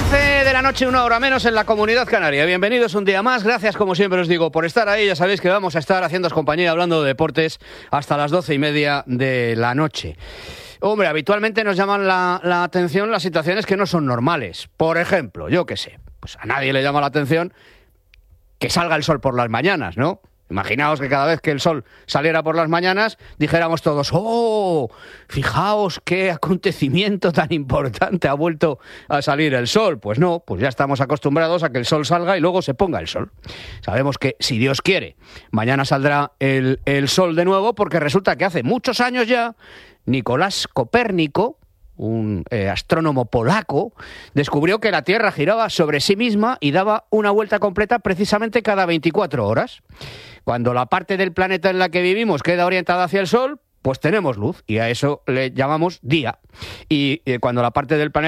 11 de la noche, 1 hora menos en la Comunidad Canaria. Bienvenidos un día más. Gracias, como siempre os digo, por estar ahí. Ya sabéis que vamos a estar haciéndoos compañía hablando de deportes hasta las 12:30 de la noche. Hombre, habitualmente nos llaman la atención las situaciones que no son normales. Por ejemplo, yo qué sé, pues a nadie le llama la atención que salga el sol por las mañanas, ¿no? Imaginaos que cada vez que el sol saliera por las mañanas dijéramos todos: ¡oh! Fijaos qué acontecimiento tan importante, ha vuelto a salir el sol. Pues no, pues ya estamos acostumbrados a que el sol salga y luego se ponga el sol. Sabemos que, si Dios quiere, mañana saldrá el sol de nuevo, porque resulta que hace muchos años ya Nicolás Copérnico, un astrónomo polaco, descubrió que la Tierra giraba sobre sí misma y daba una vuelta completa precisamente cada 24 horas. Cuando la parte del planeta en la que vivimos queda orientada hacia el Sol, pues tenemos luz, y a eso le llamamos día. Y cuando la parte del planeta